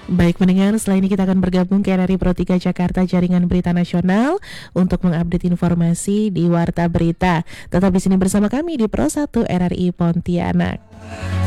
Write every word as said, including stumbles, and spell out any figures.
Baik pendengar, setelah ini kita akan bergabung ke R R I Pro tiga Jakarta Jaringan Berita Nasional untuk mengupdate informasi di Warta Berita. Tetap di sini bersama kami di Pro satu R R I Pontianak.